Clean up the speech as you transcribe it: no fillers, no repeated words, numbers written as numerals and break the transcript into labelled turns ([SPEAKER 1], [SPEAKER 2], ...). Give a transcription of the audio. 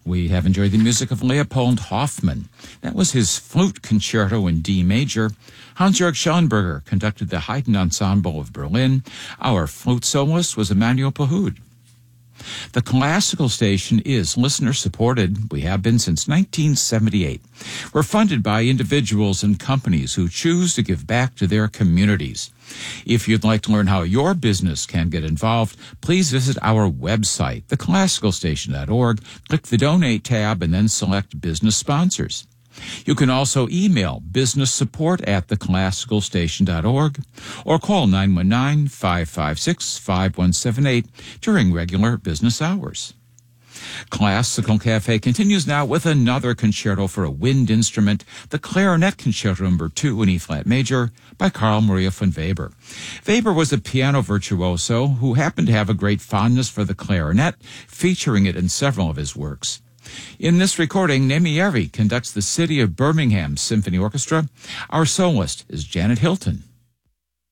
[SPEAKER 1] We have enjoyed the music of Leopold Hoffmann. That was his flute concerto in D major. Hans-Jörg Schellenberger conducted the Haydn Ensemble of Berlin. Our flute soloist was Emmanuel Pahud. The Classical Station is listener-supported. We have been since 1978. We're funded by individuals and companies who choose to give back to their communities. If you'd like to learn how your business can get involved, please visit our website, theclassicalstation.org, click the Donate tab, and then select Business Sponsors. You can also email businesssupport@theclassicalstation.org or call 919-556-5178 during regular business hours. Classical Cafe continues now with another concerto for a wind instrument, the Clarinet Concerto No. 2 in E-flat major by Carl Maria von Weber. Weber was a piano virtuoso who happened to have a great fondness for the clarinet, featuring it in several of his works. In this recording, Nemieri conducts the City of Birmingham Symphony Orchestra. Our soloist is Janet Hilton.